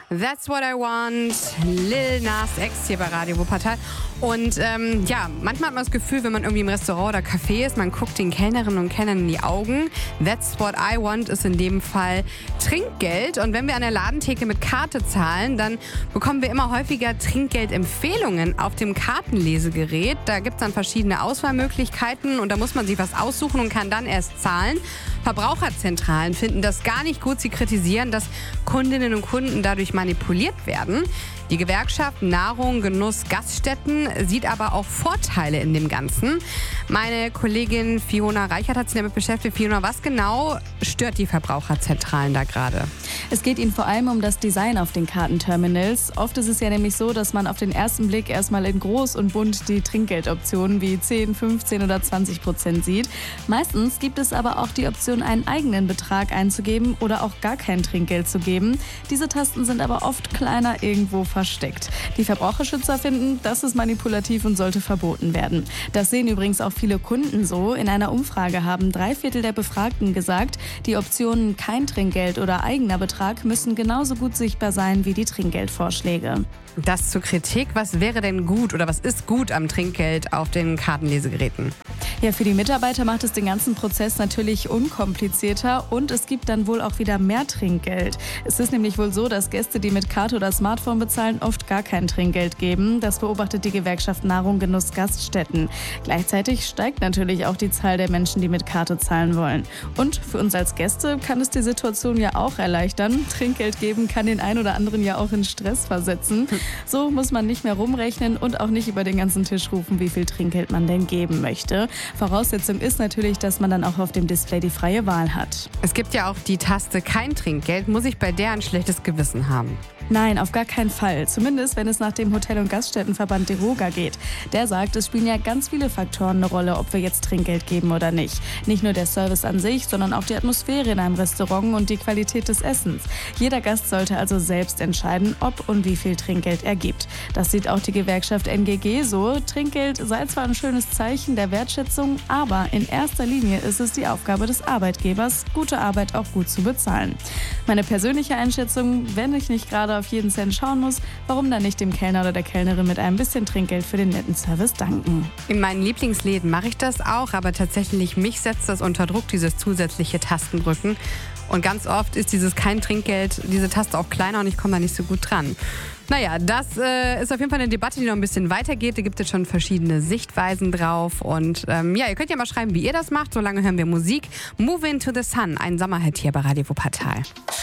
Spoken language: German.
That's What I Want, Lil Nas X hier bei Radio Wuppertal. Und manchmal hat man das Gefühl, wenn man irgendwie im Restaurant oder Café ist, man guckt den Kellnerinnen und Kellnern in die Augen. That's What I Want ist in dem Fall Trinkgeld. Und wenn wir an der Ladentheke mit Karte zahlen, dann bekommen wir immer häufiger Trinkgeldempfehlungen auf dem Kartenlesegerät. Da gibt es dann verschiedene Auswahlmöglichkeiten und da muss man sich was aussuchen und kann dann erst zahlen. Verbraucherzentralen finden das gar nicht gut. Sie kritisieren, dass Kundinnen und Kunden dadurch manipuliert werden. Die Gewerkschaft Nahrung, Genuss, Gaststätten sieht aber auch Vorteile in dem Ganzen. Meine Kollegin Fiona Reichert hat sich damit beschäftigt. Fiona, was genau stört die Verbraucherzentralen da gerade? Es geht ihnen vor allem um das Design auf den Kartenterminals. Oft ist es ja nämlich so, dass man auf den ersten Blick erstmal in groß und bunt die Trinkgeldoptionen wie 10, 15 oder 20% sieht. Meistens gibt es aber auch die Option, einen eigenen Betrag einzugeben oder auch gar kein Trinkgeld zu geben. Diese Tasten sind aber oft kleiner irgendwo versteckt. Die Verbraucherschützer finden, das ist manipulativ und sollte verboten werden. Das sehen übrigens auch viele Kunden so. In einer Umfrage haben 3/4 der Befragten gesagt, die Optionen kein Trinkgeld oder eigener Betrag müssen genauso gut sichtbar sein wie die Trinkgeldvorschläge. Das zur Kritik. Was wäre denn gut oder was ist gut am Trinkgeld auf den Kartenlesegeräten? Ja, für die Mitarbeiter macht es den ganzen Prozess natürlich unkomplizierter und es gibt dann wohl auch wieder mehr Trinkgeld. Es ist nämlich wohl so, dass Gäste, die mit Karte oder Smartphone bezahlen, oft gar kein Trinkgeld geben. Das beobachtet die Gewerkschaft Nahrung, Genuss, Gaststätten. Gleichzeitig steigt natürlich auch die Zahl der Menschen, die mit Karte zahlen wollen. Und für uns als Gäste kann es die Situation ja auch erleichtern. Trinkgeld geben kann den einen oder anderen ja auch in Stress versetzen. So muss man nicht mehr rumrechnen und auch nicht über den ganzen Tisch rufen, wie viel Trinkgeld man denn geben möchte. Voraussetzung ist natürlich, dass man dann auch auf dem Display die freie Wahl hat. Es gibt ja auch die Taste kein Trinkgeld. Muss ich bei der ein schlechtes Gewissen haben? Nein, auf gar keinen Fall. Zumindest, wenn es nach dem Hotel- und Gaststättenverband DEHOGA geht. Der sagt, es spielen ja ganz viele Faktoren eine Rolle, ob wir jetzt Trinkgeld geben oder nicht. Nicht nur der Service an sich, sondern auch die Atmosphäre in einem Restaurant und die Qualität des Essens. Jeder Gast sollte also selbst entscheiden, ob und wie viel Trinkgeld er gibt. Das sieht auch die Gewerkschaft NGG so. Trinkgeld sei zwar ein schönes Zeichen der Wertschätzung, aber in erster Linie ist es die Aufgabe des Arbeitgebers, gute Arbeit auch gut zu bezahlen. Meine persönliche Einschätzung, wenn ich nicht gerade auf jeden Cent schauen muss, warum dann nicht dem Kellner oder der Kellnerin mit einem bisschen Trinkgeld für den netten Service danken? In meinen Lieblingsläden mache ich das auch, aber tatsächlich mich setzt das unter Druck, dieses zusätzliche Tastendrücken. Und ganz oft ist dieses kein Trinkgeld, diese Taste auch kleiner und ich komme da nicht so gut dran. Naja, das ist auf jeden Fall eine Debatte, die noch ein bisschen weitergeht. Da gibt es schon verschiedene Sichtweisen drauf. Und ihr könnt ja mal schreiben, wie ihr das macht. Solange hören wir Musik. Move Into the Sun, ein Sommerhit hier bei Radio Wuppertal.